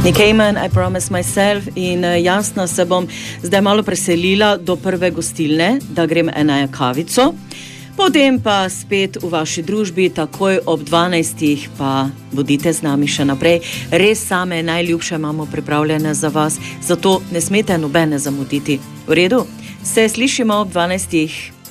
Nick Cayman, I Promise Myself, in jasno se bom zdaj malo preselila do prve gostilne, da grem ena kavico, potem pa spet v vaši družbi, takoj ob 12. pa bodite z nami še naprej. Res same najljubše imamo pripravljene za vas, zato ne smete nobene zamuditi. V redu? Se slišimo ob 12.